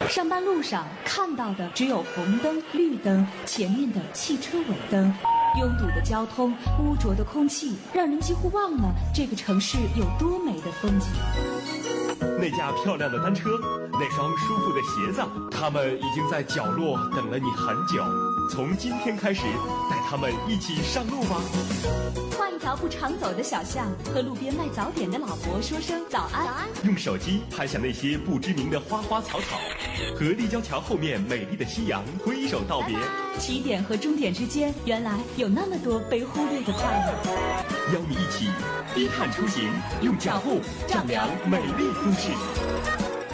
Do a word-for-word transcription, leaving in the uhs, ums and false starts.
上班路上看到的只有红灯、绿灯，前面的汽车尾灯。拥堵的交通，污浊的空气，让人几乎忘了这个城市有多美的风景。 那架漂亮的单车，那双舒服的鞋子，他们已经在角落等了你很久。从今天开始，带他们一起上路吧。 换一条不常走的小巷，和路边卖早点的老伯说声早安。早安。 用手机拍下那些不知名的花花草草，和立交桥后面美丽的夕阳挥手道别。 起点和终点之间，原来有那么多被忽略的快乐。 邀你一起低碳出行，用脚步丈量美丽都市。